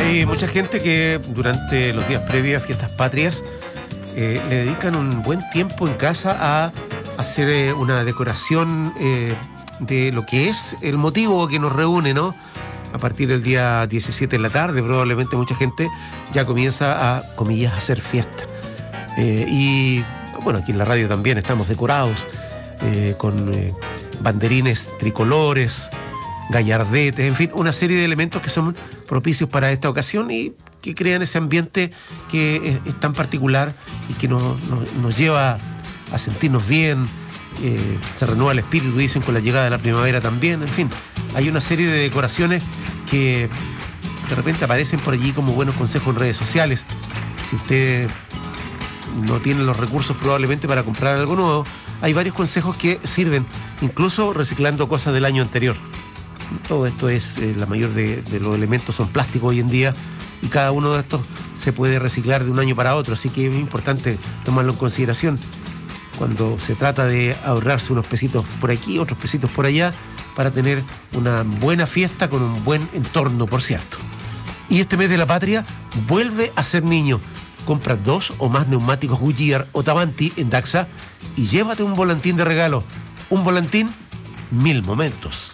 Hay mucha gente que durante los días previos a fiestas patrias le dedican un buen tiempo en casa a hacer una decoración de lo que es el motivo que nos reúne, ¿no? A partir del día 17 en la tarde, probablemente mucha gente ya comienza a, comillas, a hacer fiesta. Y bueno, aquí en la radio también estamos decorados con banderines tricolores, gallardetes, en fin, una serie de elementos que son propicios para esta ocasión y que crean ese ambiente que es tan particular y que nos lleva a sentirnos bien. Se renueva el espíritu, dicen, con la llegada de la primavera también. En fin, hay una serie de decoraciones que de repente aparecen por allí como buenos consejos en redes sociales. Si usted no tiene los recursos probablemente para comprar algo nuevo, hay varios consejos que sirven, incluso reciclando cosas del año anterior. Todo esto es, la mayor de los elementos son plásticos hoy en día y cada uno de estos se puede reciclar de un año para otro, así que es importante tomarlo en consideración cuando se trata de ahorrarse unos pesitos por aquí, otros pesitos por allá, para tener una buena fiesta con un buen entorno, por cierto. Y este mes de la patria vuelve a ser niño. Compra 2 o más neumáticos Goodyear o Tavanti en Daxa y llévate un volantín de regalo. Un volantín, 1000 momentos.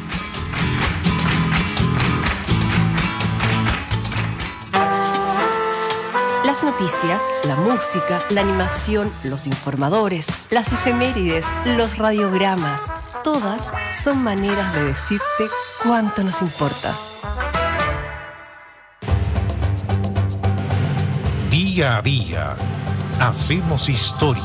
Las noticias, la música, la animación, los informadores, las efemérides, los radiogramas, todas son maneras de decirte cuánto nos importas. Día a día, hacemos historia.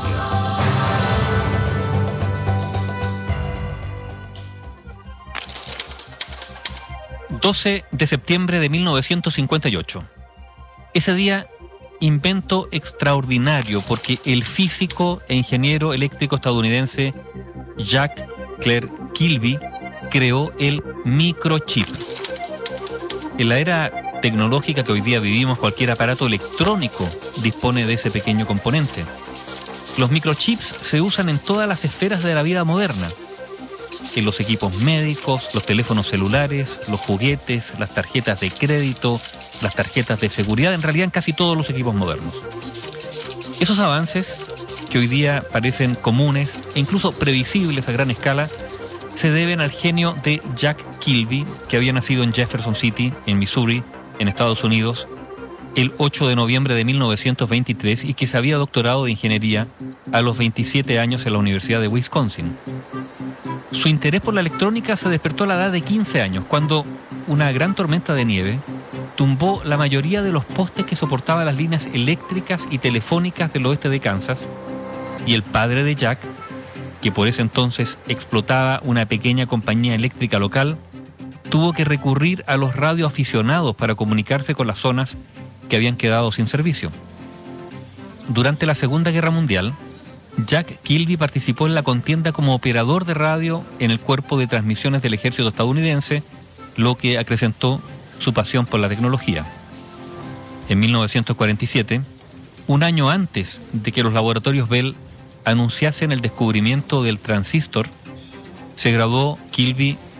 ...12 de septiembre de 1958. Ese día, invento extraordinario, porque el físico e ingeniero eléctrico estadounidense Jack Clerk Kilby creó el microchip. En la era tecnológica que hoy día vivimos, cualquier aparato electrónico dispone de ese pequeño componente. Los microchips se usan en todas las esferas de la vida moderna. En los equipos médicos, los teléfonos celulares, los juguetes, las tarjetas de crédito, las tarjetas de seguridad, en realidad en casi todos los equipos modernos. Esos avances, que hoy día parecen comunes e incluso previsibles a gran escala, se deben al genio de Jack Kilby, que había nacido en Jefferson City, en Missouri, en Estados Unidos, el 8 de noviembre de 1923 y que se había doctorado de ingeniería a los 27 años en la Universidad de Wisconsin. Su interés por la electrónica se despertó a la edad de 15 años, cuando una gran tormenta de nieve tumbó la mayoría de los postes que soportaban las líneas eléctricas y telefónicas del oeste de Kansas, y el padre de Jack, que por ese entonces explotaba una pequeña compañía eléctrica local, tuvo que recurrir a los radioaficionados para comunicarse con las zonas que habían quedado sin servicio. Durante la Segunda Guerra Mundial, Jack Kilby participó en la contienda como operador de radio en el cuerpo de transmisiones del ejército estadounidense, lo que acrecentó su pasión por la tecnología. En 1947, un año antes de que los laboratorios Bell anunciasen el descubrimiento del transistor, se graduó Kilby